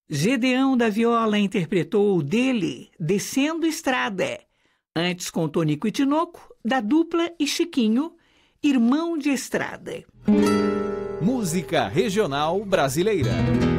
Gedeão da Viola interpretou o dele, Descendo Estrada. Antes com Tonico e Tinoco, da dupla e Chiquinho, Irmão de Estrada. Música regional brasileira.